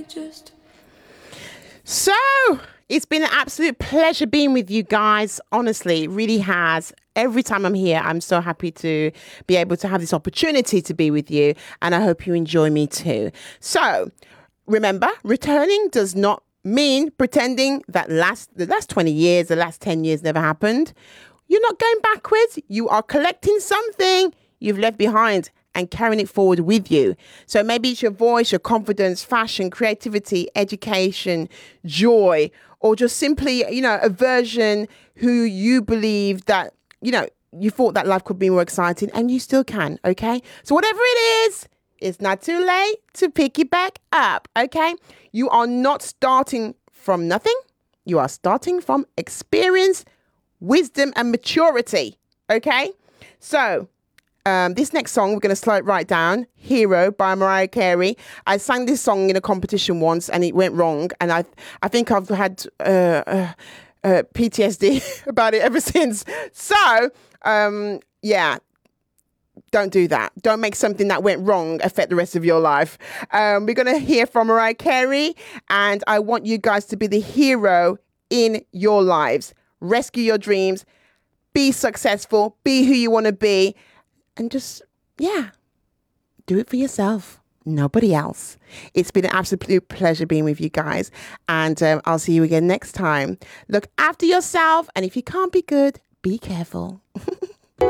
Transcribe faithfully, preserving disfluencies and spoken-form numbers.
I just... So, it's been an absolute pleasure being with you guys. Honestly, it really has. Every time I'm here, I'm so happy to be able to have this opportunity to be with you. And I hope you enjoy me too. So, remember, returning does not mean pretending that last the last twenty years, the last ten years never happened. You're not going backwards. You are collecting something you've left behind and carrying it forward with you. So maybe it's your voice, your confidence, fashion, creativity, education, joy, or just simply, you know, a version who you believe that, you know, you thought that life could be more exciting, and you still can, okay? So whatever it is, it's not too late to pick it back up, okay? You are not starting from nothing. You are starting from experience, wisdom, and maturity, okay? So Um, this next song, we're going to slow it right down. Hero by Mariah Carey. I sang this song in a competition once and it went wrong. And I I think I've had uh, uh, uh, P T S D about it ever since. So, um, yeah, don't do that. Don't make something that went wrong affect the rest of your life. Um, we're going to hear from Mariah Carey. And I want you guys to be the hero in your lives. Rescue your dreams. Be successful. Be who you want to be. And just, yeah, do it for yourself. Nobody else. It's been an absolute pleasure being with you guys. And um, I'll see you again next time. Look after yourself. And if you can't be good, be careful.